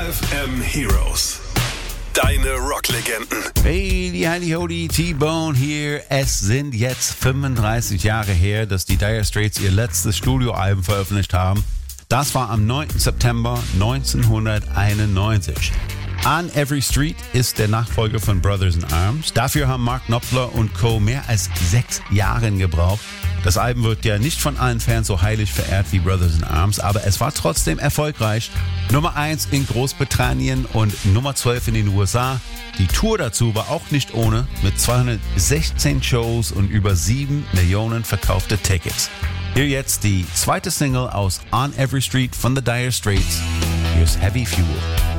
FM Heroes. Deine Rocklegenden. Hey, die Heidi Hody, T-Bone hier. Es sind jetzt 35 Jahre her, dass die Dire Straits ihr letztes Studioalbum veröffentlicht haben. Das war am 9. September 1991. On Every Street ist der Nachfolger von Brothers in Arms. Dafür haben Mark Knopfler und Co. mehr als 6 Jahre gebraucht. Das Album wird ja nicht von allen Fans so heilig verehrt wie Brothers in Arms, aber es war trotzdem erfolgreich. Nummer 1 in Großbritannien und Nummer 12 in den USA. Die Tour dazu war auch nicht ohne, mit 216 Shows und über 7 Millionen verkaufte Tickets. Hier jetzt die zweite Single aus On Every Street von The Dire Straits. Here's Heavy Fuel.